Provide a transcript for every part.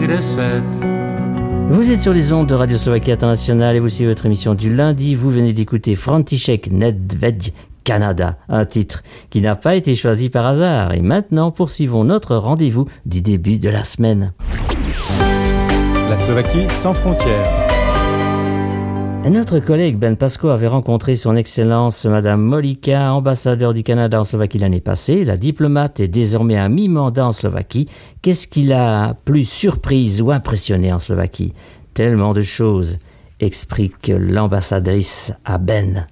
87. Vous êtes sur les ondes de Radio Slovaquie Internationale et vous suivez votre émission du lundi. Vous venez d'écouter František Nedvěd, Canada, un titre qui n'a pas été choisi par hasard. Et maintenant, poursuivons notre rendez-vous du début de la semaine. La Slovaquie sans frontières. Notre collègue Ben Pasco avait rencontré son Excellence Madame Molika, ambassadeur du Canada en Slovaquie l'année passée. La diplomate est désormais à mi-mandat en Slovaquie. Qu'est-ce qui l'a plus surprise ou impressionnée en Slovaquie? Tellement de choses, explique l'ambassadrice à Ben.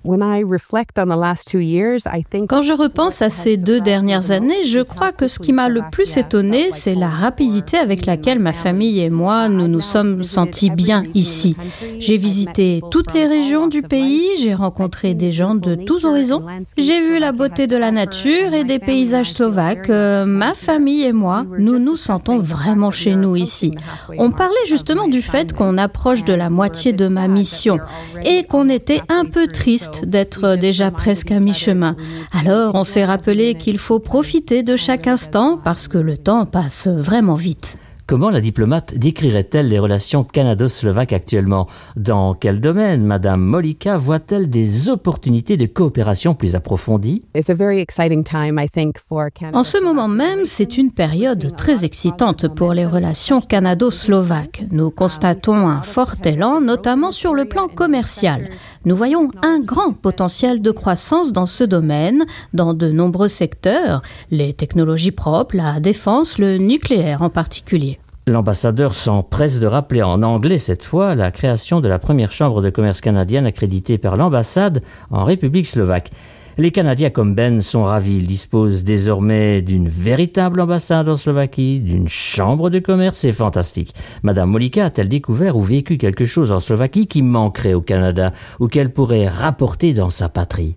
Quand je repense à ces 2 dernières années, je crois que ce qui m'a le plus étonné, c'est la rapidité avec laquelle ma famille et moi, nous nous sommes sentis bien ici. J'ai visité toutes les régions du pays, j'ai rencontré des gens de tous horizons, j'ai vu la beauté de la nature et des paysages slovaques. Ma famille et moi, nous nous sentons vraiment chez nous ici. On parlait justement du fait qu'on approche de la moitié de ma mission et qu'on était un peu triste d'être déjà presque à mi-chemin. Alors on s'est rappelé qu'il faut profiter de chaque instant parce que le temps passe vraiment vite. Comment la diplomate décrirait-elle les relations canado-slovaques actuellement? Dans quel domaine Madame Molika voit-elle des opportunités de coopération plus approfondies? En ce moment même, c'est une période très excitante pour les relations canado-slovaques. Nous constatons un fort élan, notamment sur le plan commercial. Nous voyons un grand potentiel de croissance dans ce domaine, dans de nombreux secteurs, les technologies propres, la défense, le nucléaire en particulier. L'ambassadeur s'empresse de rappeler en anglais cette fois la création de la première chambre de commerce canadienne accréditée par l'ambassade en République slovaque. Les Canadiens comme Ben sont ravis. Ils disposent désormais d'une véritable ambassade en Slovaquie, d'une chambre de commerce. C'est fantastique. Madame Molika a-t-elle découvert ou vécu quelque chose en Slovaquie qui manquerait au Canada ou qu'elle pourrait rapporter dans sa patrie?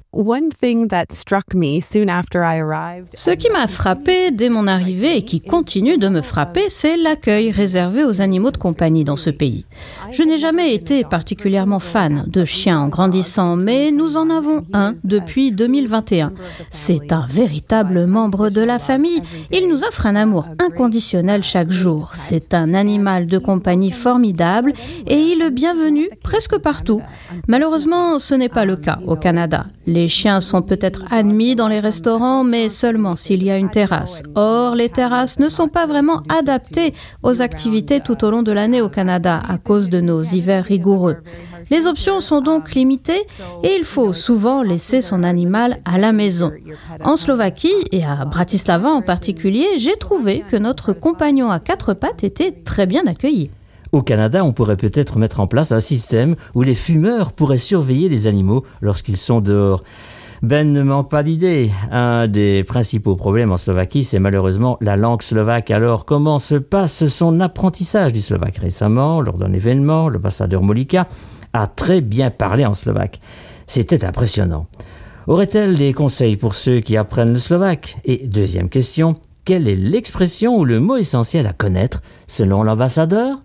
Ce qui m'a frappé dès mon arrivée et qui continue de me frapper, c'est l'accueil réservé aux animaux de compagnie dans ce pays. Je n'ai jamais été particulièrement fan de chiens en grandissant, mais nous en avons un depuis 2021. C'est un véritable membre de la famille. Il nous offre un amour inconditionnel chaque jour. C'est un animal de compagnie formidable et il est bienvenu presque partout. Malheureusement, ce n'est pas le cas au Canada. Les chiens sont peut-être admis dans les restaurants, mais seulement s'il y a une terrasse. Or, les terrasses ne sont pas vraiment adaptées aux activités tout au long de l'année au Canada à cause de nos hivers rigoureux. Les options sont donc limitées et il faut souvent laisser son animal à la maison. En Slovaquie et à Bratislava en particulier, j'ai trouvé que notre compagnon à 4 pattes était très bien accueilli. Au Canada, on pourrait peut-être mettre en place un système où les fumeurs pourraient surveiller les animaux lorsqu'ils sont dehors. Ben ne manque pas d'idées. Un des principaux problèmes en Slovaquie, c'est malheureusement la langue slovaque. Alors, comment se passe son apprentissage du slovaque? Récemment, lors d'un événement, l'ambassadeur Molika a très bien parlé en slovaque. C'était impressionnant. Aurait-elle des conseils pour ceux qui apprennent le slovaque? Et deuxième question, quelle est l'expression ou le mot essentiel à connaître selon l'ambassadeur?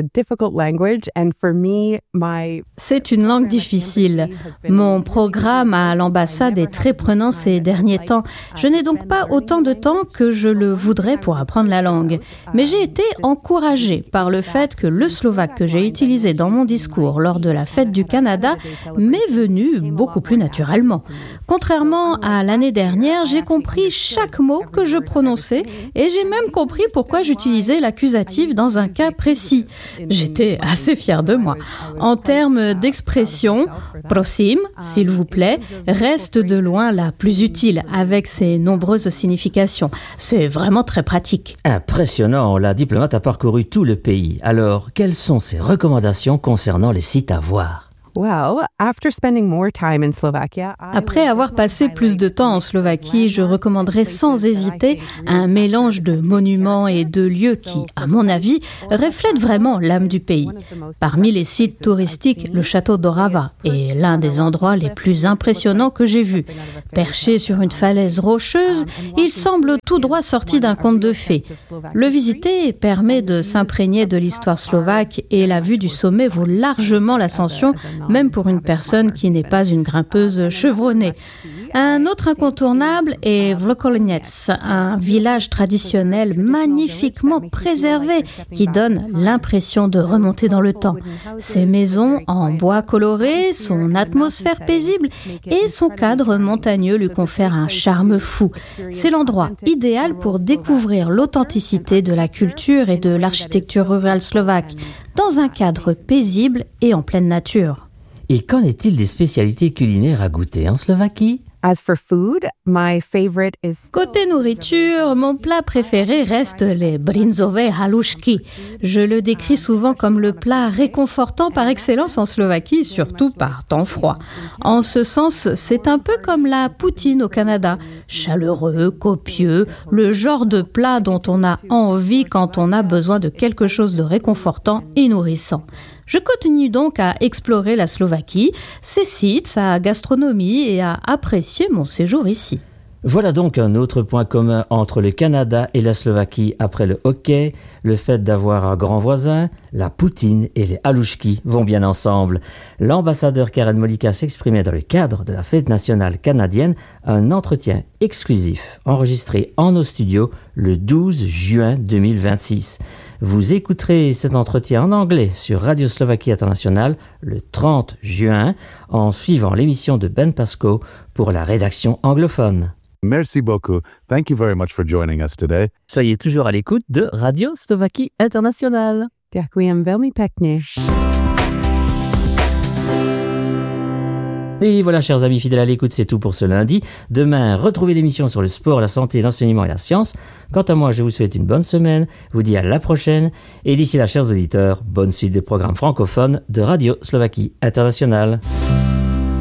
C'est une langue difficile. Mon programme à l'ambassade est très prenant ces derniers temps. Je n'ai donc pas autant de temps que je le voudrais pour apprendre la langue. Mais j'ai été encouragée par le fait que le slovaque que j'ai utilisé dans mon discours lors de la fête du Canada m'est venu beaucoup plus naturellement. Contrairement à l'année dernière, j'ai compris chaque mot que je prononçais et j'ai même compris pourquoi j'utilisais l'accusatif dans un cas précis. J'étais assez fière de moi. En termes d'expression, prosím, s'il vous plaît, reste de loin la plus utile avec ses nombreuses significations. C'est vraiment très pratique. Impressionnant, la diplomate a parcouru tout le pays. Alors, quelles sont ses recommandations concernant les sites à voir? Après avoir passé plus de temps en Slovaquie, je recommanderais sans hésiter un mélange de monuments et de lieux qui, à mon avis, reflètent vraiment l'âme du pays. Parmi les sites touristiques, le château d'Orava est l'un des endroits les plus impressionnants que j'ai vus. Perché sur une falaise rocheuse, il semble tout droit sorti d'un conte de fées. Le visiter permet de s'imprégner de l'histoire slovaque et la vue du sommet vaut largement l'ascension, même pour une personne qui n'est pas une grimpeuse chevronnée. Un autre incontournable est Vlkolinec, un village traditionnel magnifiquement préservé qui donne l'impression de remonter dans le temps. Ses maisons en bois coloré, son atmosphère paisible et son cadre montagneux lui confèrent un charme fou. C'est l'endroit idéal pour découvrir l'authenticité de la culture et de l'architecture rurale slovaque, dans un cadre paisible et en pleine nature. Et qu'en est-il des spécialités culinaires à goûter en Slovaquie ? As for food, my favorite is... Côté nourriture, mon plat préféré reste les brinzové halušky. Je le décris souvent comme le plat réconfortant par excellence en Slovaquie, surtout par temps froid. En ce sens, c'est un peu comme la poutine au Canada. Chaleureux, copieux, le genre de plat dont on a envie quand on a besoin de quelque chose de réconfortant et nourrissant. Je continue donc à explorer la Slovaquie, ses sites, sa gastronomie et à apprécier mon séjour ici. Voilà donc un autre point commun entre le Canada et la Slovaquie après le hockey, le fait d'avoir un grand voisin, la poutine et les halušky vont bien ensemble. L'ambassadeur Karen Molíka s'exprimait dans le cadre de la fête nationale canadienne, un entretien exclusif enregistré en nos studios le 12 juin 2026. Vous écouterez cet entretien en anglais sur Radio Slovaquie International le 30 juin en suivant l'émission de Ben Pasco pour la rédaction anglophone. Merci beaucoup. Thank you very much for joining us today. Soyez toujours à l'écoute de Radio Slovaquie International. Ďakujem veľmi pekne. Et voilà, chers amis fidèles à l'écoute, c'est tout pour ce lundi. Demain, retrouvez l'émission sur le sport, la santé, l'enseignement et la science. Quant à moi, je vous souhaite une bonne semaine, vous dis à la prochaine. Et d'ici là, chers auditeurs, bonne suite des programmes francophones de Radio Slovaquie International.